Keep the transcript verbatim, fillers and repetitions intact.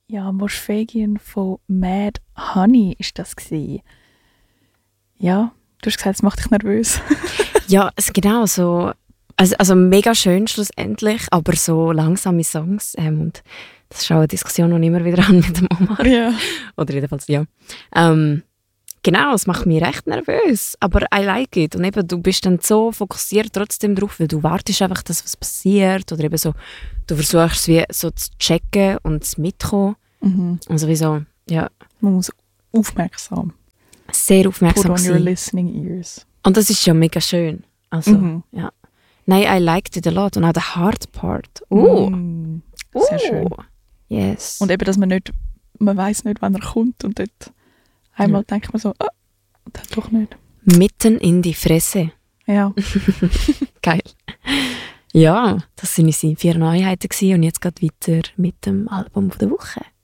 Ja, Moschfegin von Mad Honey ist das gewesen. Ja, du hast gesagt, es macht dich nervös. Ja, es genau so. Also, also mega schön schlussendlich, aber so langsame Songs. Ähm, und das ist auch eine Diskussion, die ich immer wieder an mit dem Omar. Ja. Oder jedenfalls, ja. Ähm, genau, es macht mich recht nervös. Aber I like it. Und eben, du bist dann so fokussiert trotzdem drauf, weil du wartest einfach, dass was passiert. Oder eben so, du versuchst es wie so zu checken und zu mitkommen. Mhm. Und sowieso, ja. Man muss aufmerksam. Sehr aufmerksam Put on your sein. listening ears. Und das ist ja mega schön. Also, Mhm. ja. Nein, I liked it a lot. Und auch der Hard Part. Oh, Mm, sehr oh. schön. Yes. Und eben, dass man nicht, man weiss nicht, wann er kommt und dort einmal Ja. denkt man so, ah, das doch nicht. Mitten in die Fresse. Ja. Geil. Ja, das waren unsere vier Neuheiten gewesen. Und jetzt geht weiter mit dem Album der Woche.